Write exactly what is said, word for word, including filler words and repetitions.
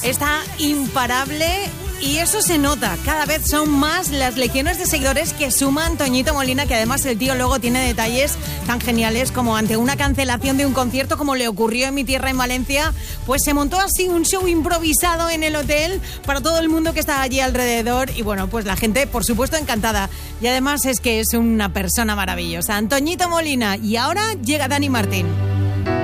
está imparable. Y eso se nota, cada vez son más las legiones de seguidores que suman Toñito Molina, que además el tío luego tiene detalles tan geniales como ante una cancelación de un concierto como le ocurrió en mi tierra en Valencia, pues se montó así un show improvisado en el hotel para todo el mundo que estaba allí alrededor y bueno, pues la gente por supuesto encantada y además es que es una persona maravillosa. Toñito Molina y ahora llega Dani Martín.